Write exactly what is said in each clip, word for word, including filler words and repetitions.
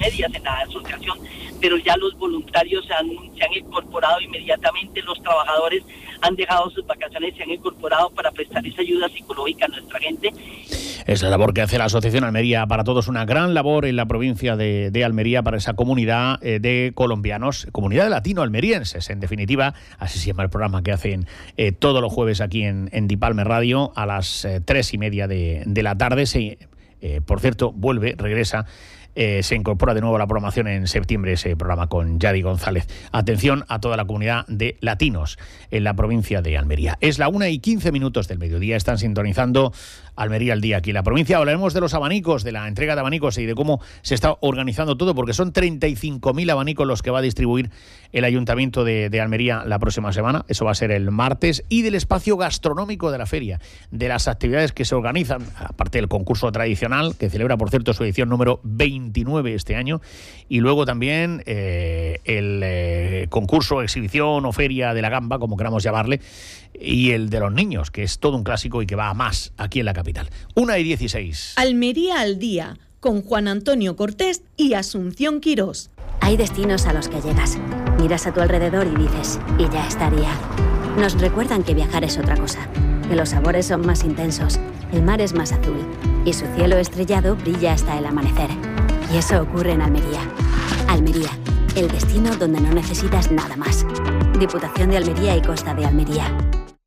medias en la asociación, pero ya los voluntarios se han, se han incorporado inmediatamente, los trabajadores han dejado sus vacaciones y se han incorporado para prestar esa ayuda psicológica a nuestra gente. Es la labor que hace la Asociación Almería para Todos, una gran labor en la provincia de, de Almería para esa comunidad eh, de colombianos, comunidad de latino-almerienses, en definitiva. Así se llama el programa que hacen eh, todos los jueves aquí en, en Dipalme Radio a las eh, tres y media de, de la tarde. Se, eh, por cierto, vuelve, regresa. Eh, se incorpora de nuevo a la programación en septiembre ese programa con Yadi González. Atención a toda la comunidad de latinos en la provincia de Almería. Es la una y quince minutos del mediodía, están sintonizando Almería al día aquí en la provincia. Hablaremos de los abanicos, de la entrega de abanicos y de cómo se está organizando todo, porque son treinta y cinco mil abanicos los que va a distribuir el Ayuntamiento de, de Almería la próxima semana. Eso va a ser el martes. Y del espacio gastronómico de la feria, de las actividades que se organizan, aparte del concurso tradicional, que celebra, por cierto, su edición número veintinueve este año, y luego también eh, el eh, concurso, exhibición o feria de la gamba, como queramos llamarle, y el de los niños, que es todo un clásico y que va a más aquí en la capital. Una y dieciséis. Almería al día, con Juan Antonio Cortés y Asunción Quirós. Hay destinos a los que llegas, miras a tu alrededor y dices, y ya estaría. Nos recuerdan que viajar es otra cosa, que los sabores son más intensos, el mar es más azul y su cielo estrellado brilla hasta el amanecer. Y eso ocurre en Almería. Almería, el destino donde no necesitas nada más. Diputación de Almería y Costa de Almería.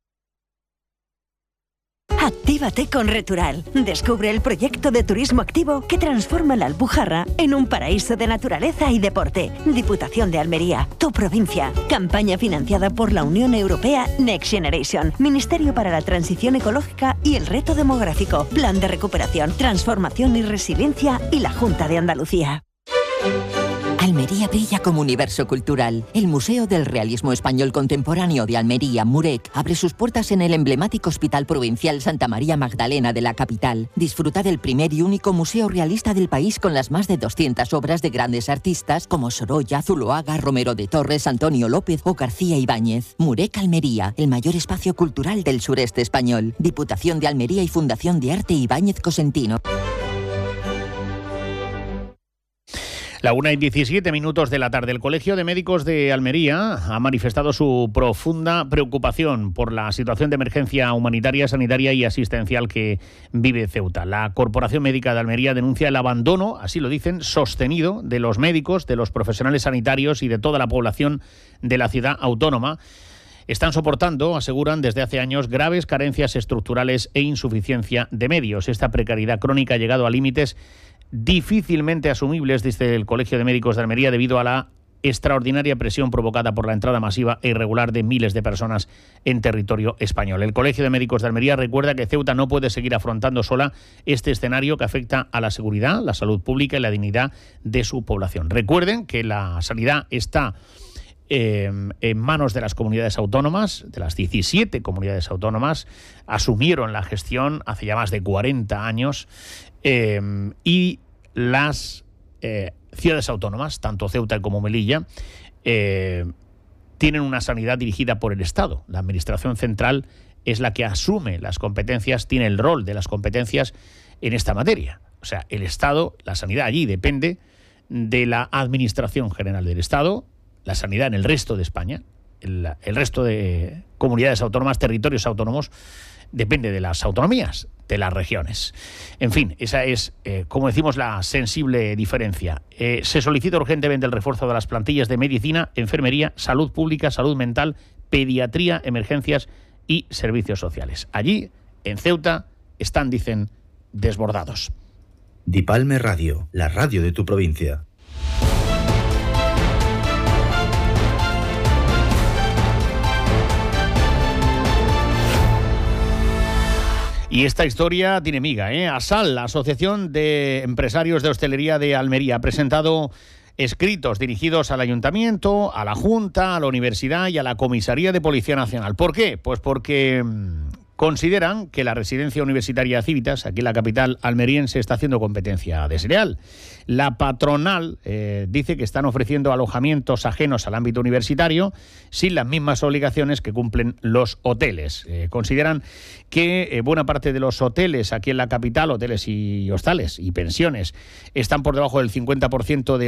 Actívate con Retural. Descubre el proyecto de turismo activo que transforma la Alpujarra en un paraíso de naturaleza y deporte. Diputación de Almería, tu provincia. Campaña financiada por la Unión Europea Next Generation, Ministerio para la Transición Ecológica y el Reto Demográfico, Plan de Recuperación, Transformación y Resiliencia y la Junta de Andalucía. Almería brilla como universo cultural. El Museo del Realismo Español Contemporáneo de Almería, Murec, abre sus puertas en el emblemático Hospital Provincial Santa María Magdalena de la capital. Disfruta del primer y único museo realista del país con las más de doscientas obras de grandes artistas como Sorolla, Zuloaga, Romero de Torres, Antonio López o García Ibáñez. Murec Almería, el mayor espacio cultural del sureste español. Diputación de Almería y Fundación de Arte Ibáñez Cosentino. La una y diecisiete minutos de la tarde. El Colegio de Médicos de Almería ha manifestado su profunda preocupación por la situación de emergencia humanitaria, sanitaria y asistencial que vive Ceuta. La Corporación Médica de Almería denuncia el abandono, así lo dicen, sostenido de los médicos, de los profesionales sanitarios y de toda la población de la ciudad autónoma. Están soportando, aseguran, desde hace años graves carencias estructurales e insuficiencia de medios. Esta precariedad crónica ha llegado a límites difícilmente asumibles, dice el Colegio de Médicos de Almería, debido a la extraordinaria presión provocada por la entrada masiva e irregular de miles de personas en territorio español. El Colegio de Médicos de Almería recuerda que Ceuta no puede seguir afrontando sola este escenario que afecta a la seguridad, la salud pública y la dignidad de su población. Recuerden que la sanidad está Eh, en manos de las comunidades autónomas, de las diecisiete comunidades autónomas, asumieron la gestión hace ya más de cuarenta años eh, y las eh, ciudades autónomas, tanto Ceuta como Melilla, eh, tienen una sanidad dirigida por el Estado. La Administración Central es la que asume las competencias, tiene el rol de las competencias en esta materia. O sea, el Estado, la sanidad allí depende de la Administración General del Estado. La sanidad en el resto de España, el, el resto de comunidades autónomas, territorios autónomos, depende de las autonomías, de las regiones. En fin, esa es, eh, como decimos, la sensible diferencia. Eh, se solicita urgentemente el refuerzo de las plantillas de medicina, enfermería, salud pública, salud mental, pediatría, emergencias y servicios sociales. Allí, en Ceuta, están, dicen, desbordados. Dipalme Radio, la radio de tu provincia. Y esta historia tiene miga, ¿eh? ASAL, la Asociación de Empresarios de Hostelería de Almería, ha presentado escritos dirigidos al Ayuntamiento, a la Junta, a la Universidad y a la Comisaría de Policía Nacional. ¿Por qué? Pues porque mmm, consideran que la residencia universitaria Civitas, aquí en la capital almeriense, está haciendo competencia desleal. La patronal eh, dice que están ofreciendo alojamientos ajenos al ámbito universitario sin las mismas obligaciones que cumplen los hoteles. Eh, consideran que eh, buena parte de los hoteles aquí en la capital, hoteles y hostales y pensiones, están por debajo del cincuenta por ciento de